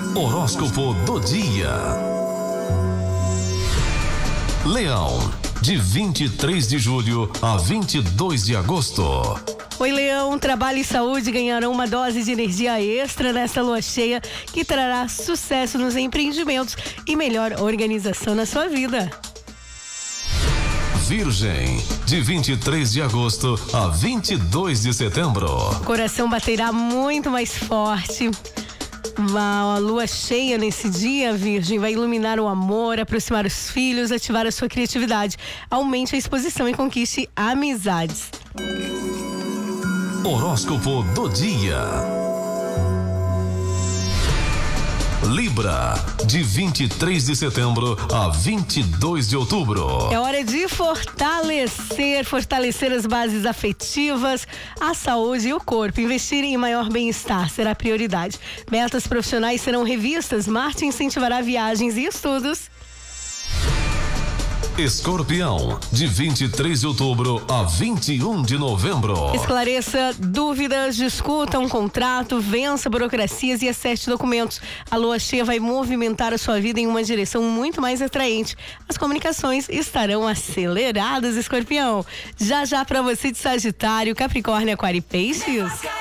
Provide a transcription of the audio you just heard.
Horóscopo do dia. Leão, de 23 de julho a 22 de agosto. Oi, Leão, trabalho e saúde ganharão uma dose de energia extra nesta lua cheia que trará sucesso nos empreendimentos e melhor organização na sua vida. Virgem, de 23 de agosto a 22 de setembro. O coração baterá muito mais forte. A lua cheia nesse dia, Virgem, vai iluminar o amor, aproximar os filhos, ativar a sua criatividade. Aumente a exposição e conquiste amizades. Horóscopo do dia. Libra, de 23 de setembro a 22 de outubro. É hora de fortalecer as bases afetivas, a saúde e o corpo. Investir em maior bem-estar será prioridade. Metas profissionais serão revistas. Marte incentivará viagens e estudos. Escorpião, de 23 de outubro a 21 de novembro. Esclareça dúvidas, discuta um contrato, vença burocracias e acerte documentos. A lua cheia vai movimentar a sua vida em uma direção muito mais atraente. As comunicações estarão aceleradas, Escorpião. Já para você de Sagitário, Capricórnio, Aquário e Peixes.